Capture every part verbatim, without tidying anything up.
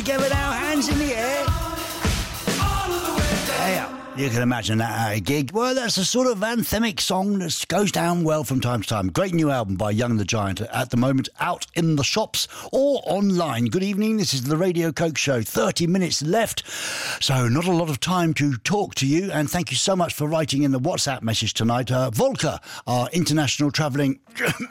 together now, hands in the air. Yeah. You can imagine that at a gig. Well, that's a sort of anthemic song that goes down well from time to time. Great new album by Young the Giant at the moment, out in the shops or online. Good evening, this is the Radio Coke Show. thirty minutes left, so not a lot of time to talk to you, and thank you so much for writing in the WhatsApp message tonight. Uh, Volker, our international travelling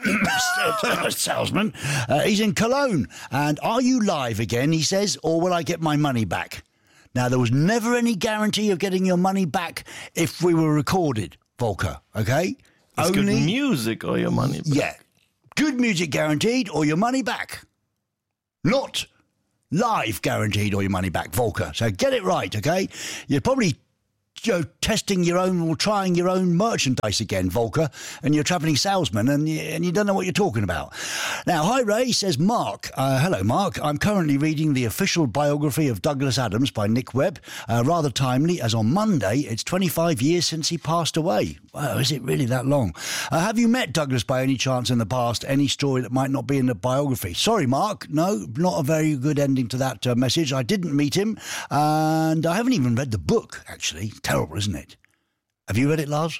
salesman, uh, he's in Cologne, and are you live again, he says, or will I get my money back? Now, there was never any guarantee of getting your money back if we were recorded, Volker, okay? It's Only, good music or your money back. Yeah. Good music guaranteed or your money back. Not live guaranteed or your money back, Volker. So get it right, okay? You're probably you know, testing your own or trying your own merchandise again, Volker, and you're a travelling salesman and you, and you don't know what you're talking about. Now, hi Ray, says Mark. Uh, hello, Mark. I'm currently reading the official biography of Douglas Adams by Nick Webb. Uh, rather timely, as on Monday, it's twenty-five years since he passed away. Wow, is it really that long? Uh, have you met Douglas by any chance in the past? Any story that might not be in the biography? Sorry, Mark. No, not a very good ending to that uh, message. I didn't meet him, and I haven't even read the book, actually. Terrible, isn't it? Have you read it, Lars?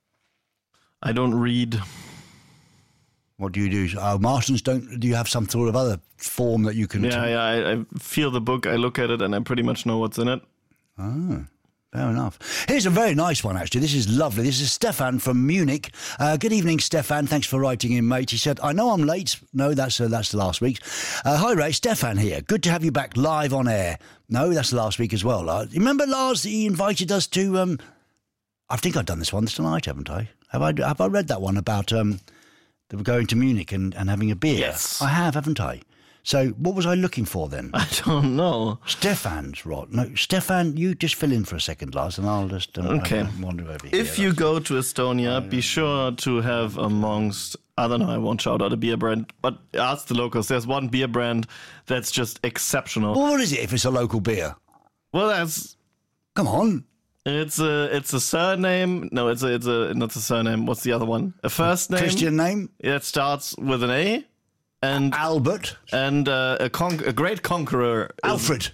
I don't read. What do you do? Oh, Martians don't. Do you have some sort of other form that you can? Yeah, t- yeah. I, I feel the book. I look at it, and I pretty much know what's in it. Oh, fair enough. Here's a very nice one, actually. This is lovely. This is Stefan from Munich. Uh, good evening, Stefan. Thanks for writing in, mate. He said, "I know I'm late." No, that's uh, that's last week. Uh, hi, Ray. Stefan here. Good to have you back live on air. No, that's last week as well, Lars. Remember, Lars, that he invited us to. Um, I think I've done this one tonight, haven't I? Have I? Have I read that one about um, they were going to Munich and, and having a beer? Yes, I have, haven't I? So what was I looking for then? I don't know. Stefan's right. No, Stefan, you just fill in for a second, Lars, and I'll just um, okay. I'll wander over here. If you go to Estonia, be sure to have amongst, I don't know, I won't shout out a beer brand, but ask the locals. There's one beer brand that's just exceptional. Well, what is it if it's a local beer? Well, that's... Come on. It's a it's a surname. No, it's a it's a not a surname. What's the other one? A first name. Christian name. Yeah, it starts with an A. And Albert. And uh, a con- a great conqueror. Alfred.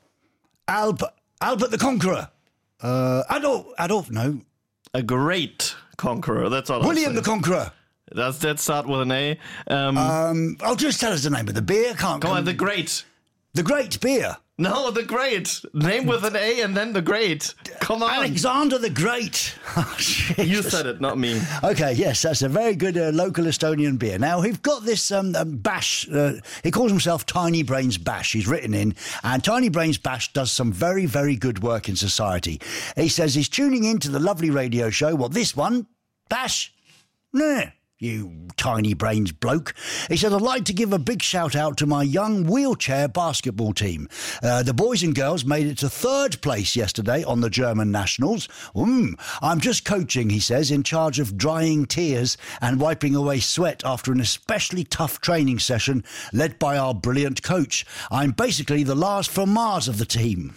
Alb Albert the Conqueror. Uh, Adolf. Adolf. No. A great conqueror. That's all. William the Conqueror. Does that start with an A? Um, um, I'll just tell us the name of the beer. Can't go on. The Great. The Great beer. No, the Great. Name with an A and then the Great. Come on. Alexander the Great. Oh, you said it, not me. Okay, yes, that's a very good uh, local Estonian beer. Now, we've got this um, um, Bash. Uh, he calls himself Tiny Brains Bash. He's written in. And Tiny Brains Bash does some very, very good work in society. He says he's tuning in to the lovely radio show. What, this one? Bash? Nah. You tiny brains bloke. He said, I'd like to give a big shout out to my young wheelchair basketball team. Uh, the boys and girls made it to third place yesterday on the German nationals. Mm, I'm just coaching, he says, in charge of drying tears and wiping away sweat after an especially tough training session led by our brilliant coach. I'm basically the Lars from Mars of the team.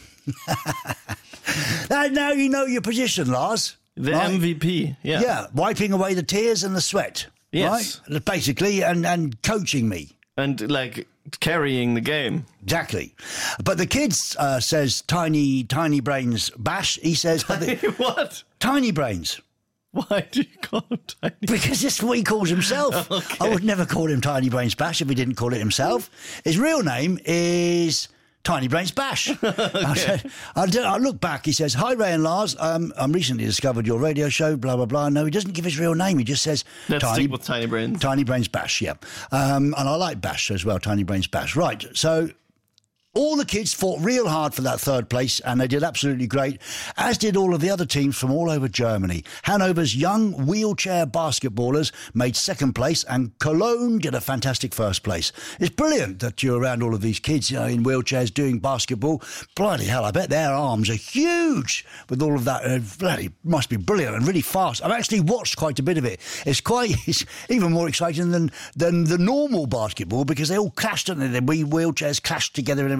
Now you know your position, Lars. The right? M V P, yeah. Yeah, wiping away the tears and the sweat. Yes. Right? Basically, and, and coaching me. And, like, carrying the game. Exactly. But the kids, uh, says Tiny Tiny Brains Bash, he says... Tiny the, what? Tiny Brains. Why do you call him Tiny? Because that's what he calls himself. Okay. I would never call him Tiny Brains Bash if he didn't call it himself. His real name is... Tiny Brains Bash. Okay. I, said, I, did, I look back, he says, hi, Ray and Lars. Um, I recently discovered your radio show, blah, blah, blah. No, he doesn't give his real name. He just says... Let's Tiny, stick with Tiny Brains. Tiny Brains Bash, yeah. Um, and I like Bash as well, Tiny Brains Bash. Right, so... All the kids fought real hard for that third place, and they did absolutely great, as did all of the other teams from all over Germany. Hanover's young wheelchair basketballers made second place, and Cologne did a fantastic first place. It's brilliant that you're around all of these kids, you know, in wheelchairs doing basketball. Bloody hell, I bet their arms are huge with all of that. Uh, bloody must be brilliant and really fast. I've actually watched quite a bit of it. It's quite, it's even more exciting than, than the normal basketball because they all clashed, and the wheelchairs clashed together and everything.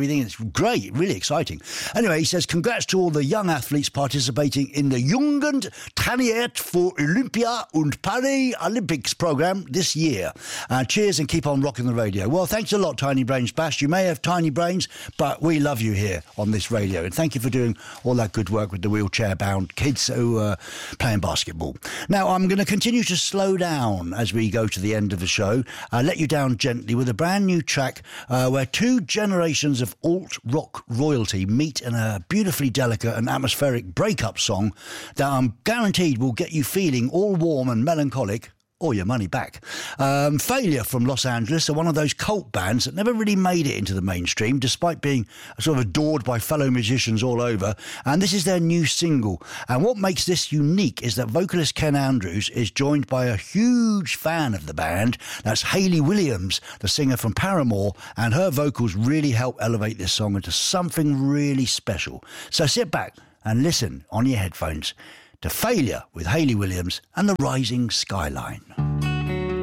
everything. It's great, really exciting. Anyway, he says, congrats to all the young athletes participating in the Jugend Trainiert for Olympia und Paris Olympics program this year. Uh, cheers and keep on rocking the radio. Well, thanks a lot, Tiny Brains Bash. You may have tiny brains, but we love you here on this radio. And thank you for doing all that good work with the wheelchair-bound kids who are playing basketball. Now, I'm going to continue to slow down as we go to the end of the show. I'll let you down gently with a brand new track uh, where two generations of alt-rock royalty meet in a beautifully delicate and atmospheric breakup song that I'm guaranteed will get you feeling all warm and melancholic, or your money back. Um, Failure from Los Angeles are one of those cult bands that never really made it into the mainstream, despite being sort of adored by fellow musicians all over. And this is their new single. And what makes this unique is that vocalist Ken Andrews is joined by a huge fan of the band. That's Hayley Williams, the singer from Paramore, and her vocals really help elevate this song into something really special. So sit back and listen on your headphones to Failure with Hayley Williams and the Rising Skyline.